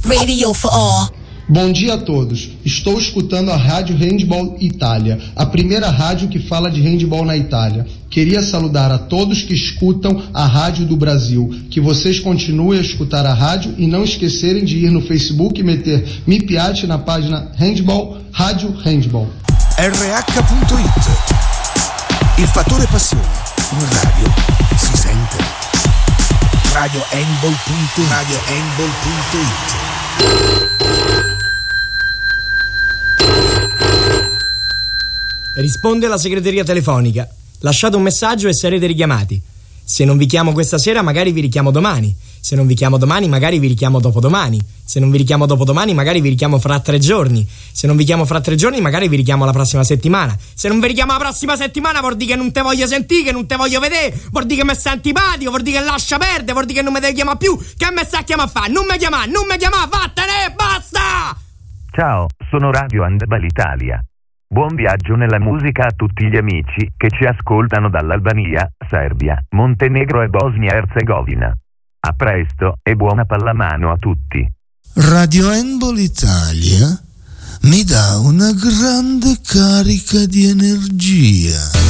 Radio for all. Bom dia a todos. Estou escutando a Rádio Handball Itália, a primeira rádio que fala de handball na Itália. Queria saludar a todos que escutam a Rádio do Brasil. Que vocês continuem a escutar a rádio e não esquecerem de ir no Facebook e meter Mi Piace na página Handball, Rádio Handball. RH.it. Il fattore passione. In radio si sente. RadioHandball.it. Risponde la segreteria telefonica. Lasciate un messaggio e sarete richiamati. Se non vi chiamo questa sera, magari vi richiamo domani. Se non vi chiamo domani, magari vi richiamo dopodomani. Se non vi richiamo dopodomani, magari vi richiamo fra 3 giorni. Se non vi chiamo fra 3 giorni, magari vi richiamo la prossima settimana. Se non vi richiamo la prossima settimana, vuol dire che non te voglio sentire, che non te voglio vedere, vuol dire che mi sei antipatico, vuol dire che lascia perdere, vuol dire che non mi devi chiamare più. Che me sta a chiamare a fare? Non mi chiamare, vattene, basta! Ciao, sono Radio Handball Italia. Buon viaggio nella musica a tutti gli amici che ci ascoltano dall'Albania, Serbia, Montenegro e Bosnia-Erzegovina. A presto e buona pallamano a tutti. Radio Handball Italia mi dà una grande carica di energia.